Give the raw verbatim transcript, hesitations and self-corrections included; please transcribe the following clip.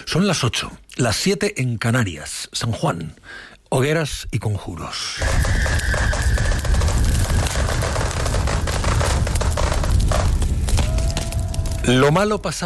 Son las ocho, las siete en Canarias, San Juan, hogueras y conjuros. Lo malo pasado.